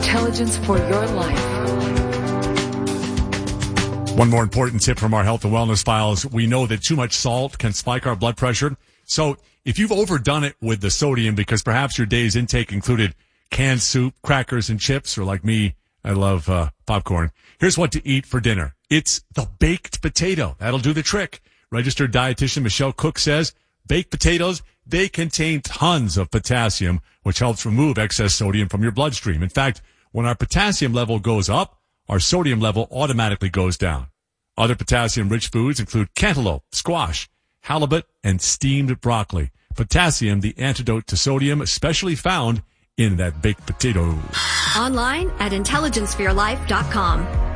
Intelligence for your life. One more important tip from our health and wellness files. We know that too much salt can spike our blood pressure. So if you've overdone it with the sodium because perhaps your day's intake included canned soup, crackers, and chips, or like me, I love popcorn. Here's what to eat for dinner. It's the baked potato. That'll do the trick. Registered dietitian Michelle Cook says baked potatoes, they contain tons of potassium, which helps remove excess sodium from your bloodstream. In fact, when our potassium level goes up, our sodium level automatically goes down. Other potassium-rich foods include cantaloupe, squash, halibut, and steamed broccoli. Potassium, the antidote to sodium, especially found in that baked potato. Online at intelligenceforyourlife.com.